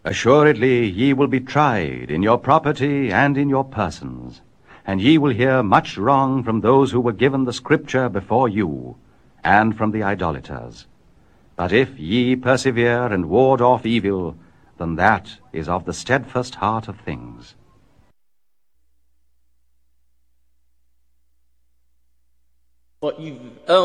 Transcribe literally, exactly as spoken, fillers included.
Assuredly ye will be tried in your property and in your persons, and ye will hear much wrong from those who were given the Scripture before you, and from the idolaters. But if ye persevere and ward off evil, then that is of the steadfast heart of things.